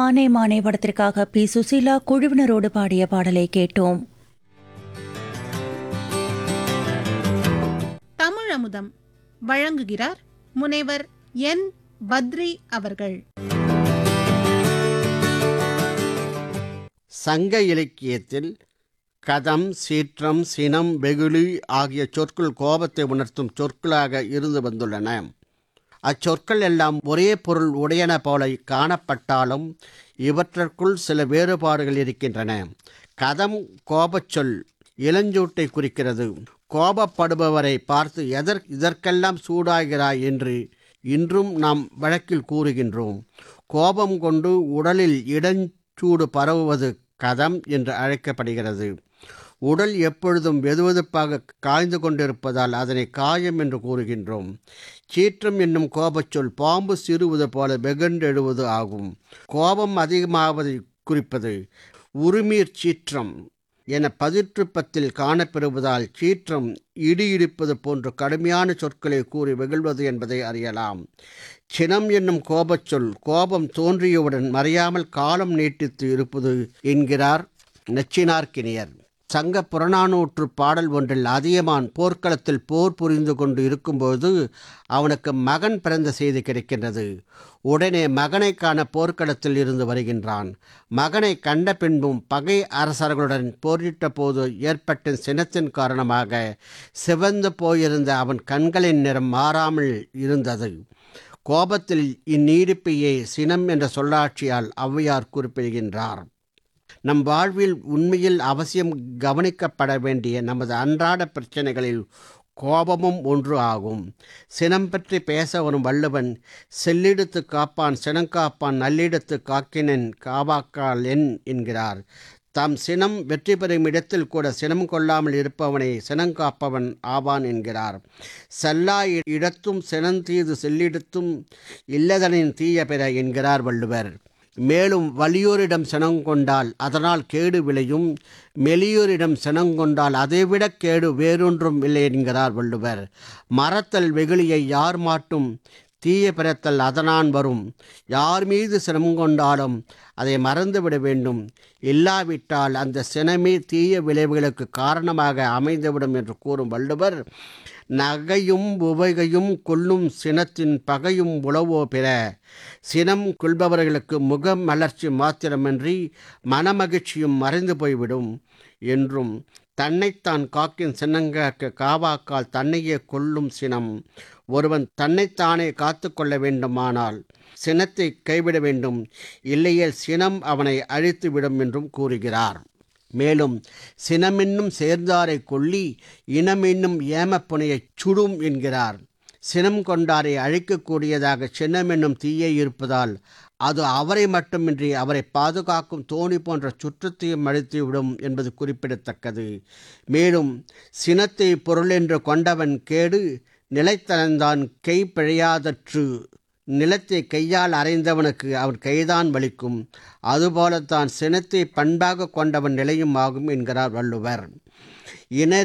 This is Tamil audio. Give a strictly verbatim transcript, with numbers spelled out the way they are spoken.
மானே மானே படத்திற்காக பி சுசீலா குழுவினரோடு பாடிய பாடலை கேட்டோம். தமிழமுதம் வழங்குகிறார் முனைவர் என் பத்ரி அவர்கள். சங்க இலக்கியத்தில் கதம், சீற்றம், சினம், வெகுளி ஆகிய சொற்கள் கோபத்தை உணர்த்தும் சொற்களாக இருந்து வந்துள்ளன. அச்சொற்கள் எல்லாம் ஒரே பொருள் உடையன போல காணப்பட்டாலும் இவற்றிற்குள் சில வேறுபாடுகள் இருக்கின்றன. கதம் கோபச்சொல் இளஞ்சூட்டை குறிக்கிறது. கோபப்படுபவரை பார்த்து எதற் இதற்கெல்லாம் சூடாகிறாய் என்று இன்றும் நாம் வழக்கில் கூறுகின்றோம். கோபம் கொண்டு உடலில் இடஞ்சூடு பரவுவது கதம் என்று அழைக்கப்படுகிறது. உடல் எப்பொழுதும் வெதுவெதுப்பாக காய்ந்து கொண்டிருப்பதால் அதனை காயம் என்று கூறுகின்றோம். சீற்றம் என்னும் கோபச்சொல் பாம்பு சிறுவது போல வெகுண்டெழுவது ஆகும். கோபம் அதிகமாவதை குறிப்பது. உருமீர் சீற்றம் என பதிற்றுப்பத்தில் காணப்பெறுவதால் சீற்றம் இடி இடிப்பது போன்ற கடுமையான சொற்களை கூறி வெகுள்வது என்பதை அறியலாம். சினம் என்னும் கோபச்சொல் கோபம் தோன்றியவுடன் மறையாமல் காலம் நீட்டித்து இருப்பது என்கிறார் நச்சினார்க்கினியர். சங்க புறநானூற்று பாடல் ஒன்றில் அதியமான் போர்க்களத்தில் போர் புரிந்து கொண்டு இருக்கும்போது அவனுக்கு மகன் பிறந்த செய்தி கிடைக்கின்றது. உடனே மகனை காண போர்க்களத்தில் இருந்து வருகின்றான். மகனை கண்ட பின்பும் பகை அரசர்களுடன் போரிட்ட போது ஏற்பட்ட சினத்தின் காரணமாக சிவந்து போயிருந்த அவன் கண்களின் நிறம் மாறாமல் இருந்தது. கோபத்தில் இந்நீடிப்பையே சினம் என்ற சொல்லாட்சியால் ஔவையார் குறிப்பிடுகின்றார். நம் வாழ்வில் உண்மையில் அவசியம் கவனிக்கப்பட வேண்டிய நமது அன்றாட பிரச்சனைகளில் கோபமும் ஒன்று ஆகும். சினம் பற்றி பேச வரும் வள்ளுவன் செல்லிடத்து காப்பான் சினங்காப்பான் நல்லிடத்து காக்கினன் காவாக்கால் என் என்கிறார். தாம் சினம் வெற்றி பெறும் இடத்தில் கூட சினம் கொள்ளாமல் இருப்பவனை சினங்காப்பவன் ஆவான் என்கிறார். செல்லா இடத்தும் சினந்தீது செல்லிடத்தும் இல்லதனின் தீய பெற என்கிறார் வள்ளுவர். மேலும் வலியோரிடம் சினங்கொண்டால் அதனால் கேடு விளையும், மெலியோரிடம் சினங்கொண்டால் அதைவிட கேடு வேறொன்றும் இல்லை என்கிறார் வள்ளுவர். மறத்தல் வெகுளியை யார் மாட்டும், தீய பிறத்தல் அதனான் வரும். யார் மீது சினம் கொண்டாலும் அதை மறந்துவிட வேண்டும். இல்லாவிட்டால் அந்த சினமே தீய விளைவுகளுக்கு காரணமாக அமைந்துவிடும் என்று கூறும் வள்ளுவர், நகையும் உவகையும் கொல்லும் சினத்தின் பகையும் உளவோ பிற. சினம் கொள்பவர்களுக்கு முக மலர்ச்சி மாத்திரமின்றி மனமகிழ்ச்சியும் மறைந்து போய்விடும் என்றும், தன்னைத்தான் காக்கின் சினங்காக்க காவாக்கால் தன்னையே கொல்லும் சினம். ஒருவன் தன்னைத்தானே காத்து கொள்ள வேண்டுமானால் சினத்தை கைவிட வேண்டும், இல்லையேல் சினம் அவனை அழித்துவிடும் என்றும் கூறுகிறார். மேலும் சினமென்னும் சேர்ந்தாரை கொல்லி இனமென்னும் ஏமப்புனையைச் சுடும் என்கிறார். சினம் கொண்டாரை அழிக்கக்கூடியதாக சினமென்னும் தீயை இருப்பதால் அது அவரை மட்டுமின்றி அவரை பாதுகாக்கும் தோணி போன்ற சுற்றத்தையும் அழித்துவிடும் என்பது குறிப்பிடத்தக்கது. மேலும் சினத்தை பொருளென்று கொண்டவன் கேடு நிலைத்தனந்தான் கை பிழையாதற்று. நிலத்தை கையால் அறைந்தவனுக்கு அவன் கைதான் வலிக்கும். அதுபோலத்தான் சினத்தை பண்பாக கொண்டவன் நிலையும் ஆகும் என்கிறார் வள்ளுவர். இணை